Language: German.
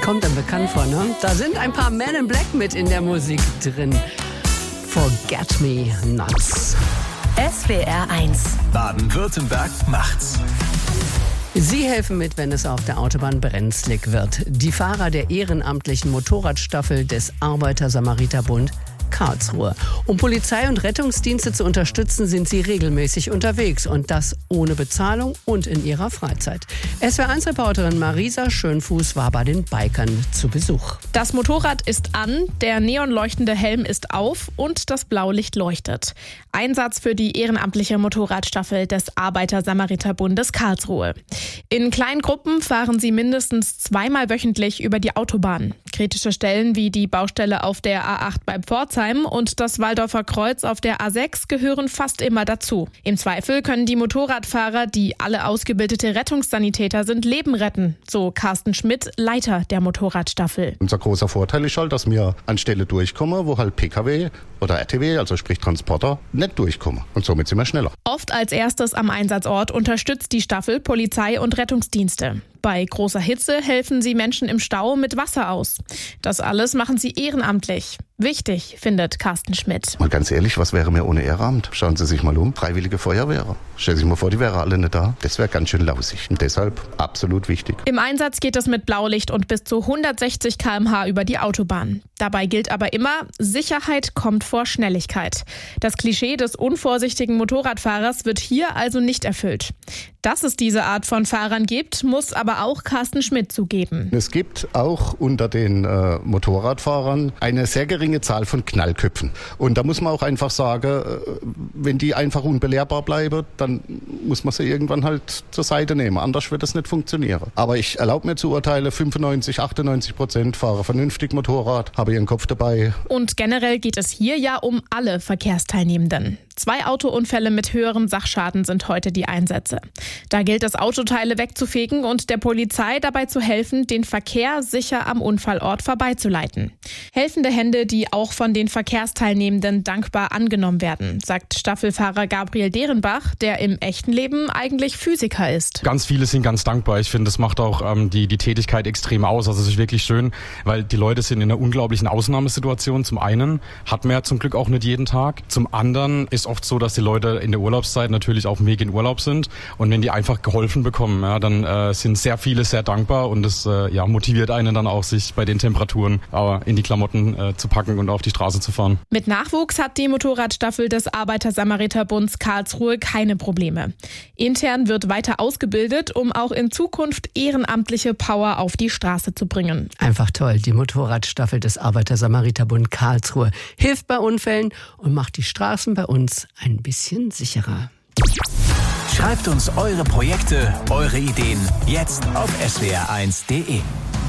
Kommt einem bekannt vor, ne? Da sind ein paar Men in Black mit in der Musik drin. Forget Me Nots. SWR 1. Baden-Württemberg macht's. Sie helfen mit, wenn es auf der Autobahn brenzlig wird. Die Fahrer der ehrenamtlichen Motorradstaffel des Arbeiter-Samariter-Bund Karlsruhe. Um Polizei und Rettungsdienste zu unterstützen, sind sie regelmäßig unterwegs. Und das ohne Bezahlung und in ihrer Freizeit. SWR1-Reporterin Marisa Schönfuß war bei den Bikern zu Besuch. Das Motorrad ist an, der neonleuchtende Helm ist auf und das Blaulicht leuchtet. Einsatz für die ehrenamtliche Motorradstaffel des Arbeiter-Samariter-Bundes Karlsruhe. In kleinen Gruppen fahren sie mindestens zweimal wöchentlich über die Autobahn. Kritische Stellen wie die Baustelle auf der A8 bei Pforzheim und das Walldorfer Kreuz auf der A6 gehören fast immer dazu. Im Zweifel können die Motorradfahrer, die alle ausgebildete Rettungssanitäter sind, Leben retten, so Carsten Schmidt, Leiter der Motorradstaffel. Unser großer Vorteil ist halt, dass wir an Stelle durchkommen, wo halt Pkw oder RTW, also sprich Transporter, nicht durchkommen. Und somit sind wir schneller. Oft als erstes am Einsatzort unterstützt die Staffel Polizei und Rettungsdienste. Bei großer Hitze helfen sie Menschen im Stau mit Wasser aus. Das alles machen sie ehrenamtlich. Wichtig, findet Carsten Schmidt. Mal ganz ehrlich, was wäre mir ohne Ehrenamt? Schauen Sie sich mal um. Freiwillige Feuerwehr. Stellen Sie sich mal vor, die wären alle nicht da. Das wäre ganz schön lausig. Und deshalb absolut wichtig. Im Einsatz geht es mit Blaulicht und bis zu 160 km/h über die Autobahn. Dabei gilt aber immer, Sicherheit kommt vor Schnelligkeit. Das Klischee des unvorsichtigen Motorradfahrers wird hier also nicht erfüllt. Dass es diese Art von Fahrern gibt, muss aber auch Carsten Schmidt zugeben. Es gibt auch unter den Motorradfahrern eine sehr geringe Zahl von Knallköpfen. Und da muss man auch einfach sagen, wenn die einfach unbelehrbar bleiben, dann muss man sie irgendwann halt zur Seite nehmen. Anders wird das nicht funktionieren. Aber ich erlaube mir zu urteilen, 95-98% fahren vernünftig Motorrad, haben ihren Kopf dabei. Und generell geht es hier ja um alle Verkehrsteilnehmenden. 2 Autounfälle mit höherem Sachschaden sind heute die Einsätze. Da gilt es, Autoteile wegzufegen und der Polizei dabei zu helfen, den Verkehr sicher am Unfallort vorbeizuleiten. Helfende Hände, die auch von den Verkehrsteilnehmenden dankbar angenommen werden, sagt Staffelfahrer Gabriel Derenbach, der im echten Leben eigentlich Physiker ist. Ganz viele sind ganz dankbar. Ich finde, das macht auch die Tätigkeit extrem aus. Also es ist wirklich schön, weil die Leute sind in einer unglaublichen Ausnahmesituation. Zum einen hat man ja zum Glück auch nicht jeden Tag. Zum anderen ist oft so, dass die Leute in der Urlaubszeit natürlich auf dem Weg in Urlaub sind. Und wenn die einfach geholfen bekommen, ja, dann sind sehr viele sehr dankbar und das motiviert einen dann auch, sich bei den Temperaturen in die Klamotten zu packen und auf die Straße zu fahren. Mit Nachwuchs hat die Motorradstaffel des Arbeiter-Samariter-Bunds Karlsruhe keine Probleme. Intern wird weiter ausgebildet, um auch in Zukunft ehrenamtliche Power auf die Straße zu bringen. Einfach toll, die Motorradstaffel des Arbeiter-Samariter-Bund Karlsruhe hilft bei Unfällen und macht die Straßen bei uns ein bisschen sicherer. Schreibt uns eure Projekte, eure Ideen jetzt auf swr1.de.